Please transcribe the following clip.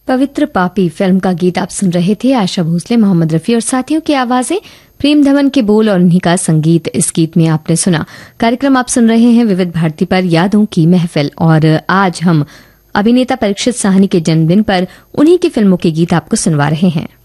पवित्र पापी फिल्म का गीत आप सुन रहे थे। आशा भोसले, मोहम्मद रफी और साथियों की आवाजें, प्रेम धवन के बोल और उन्हीं का संगीत इस गीत में आपने सुना। कार्यक्रम आप सुन रहे हैं विविध भारती पर यादों की महफिल, और आज हम अभिनेता परीक्षित साहनी के जन्मदिन पर उन्हीं की फिल्मों के गीत आपको सुनवा रहे हैं।